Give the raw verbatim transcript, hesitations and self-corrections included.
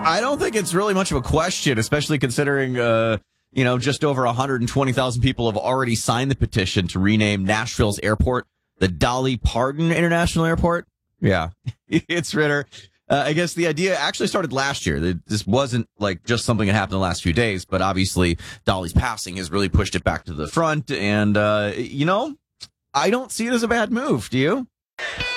I don't think it's really much of a question, especially considering, uh, you know, just over one hundred twenty thousand people have already signed the petition to rename Nashville's airport the Dolly Parton International Airport. Yeah, it's Ritter. Uh, I guess the idea actually started last year. This wasn't like just something that happened in the last few days, but obviously Dolly's passing has really pushed it back to the front. And, uh, you know, I don't see it as a bad move. Do you?